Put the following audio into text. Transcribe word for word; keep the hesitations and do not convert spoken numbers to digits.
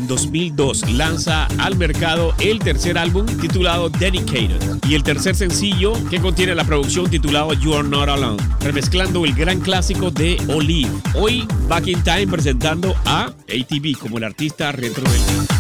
dos mil dos lanza al mercado el tercer álbum titulado Dedicated y el tercer sencillo que contiene la producción titulado You Are Not Alone, remezclando el gran clásico de Olive. Hoy Back in Time presentando a A T B como el artista retro del